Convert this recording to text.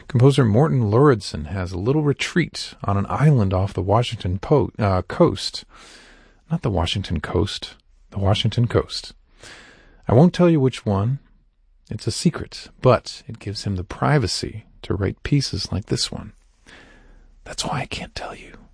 Composer Morten Lauridsen has a little retreat on an island off the Washington coast. Not the Washington coast, the Washington coast. I won't tell you which one. It's a secret, but it gives him the privacy to write pieces like this one. That's why I can't tell you.